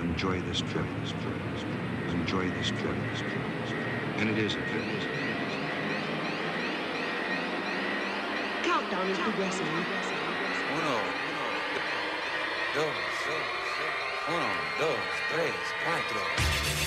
enjoy this trip. Enjoy this trip. And it is a trip. Countdown is progressing. Uno, dos, tres, cuatro.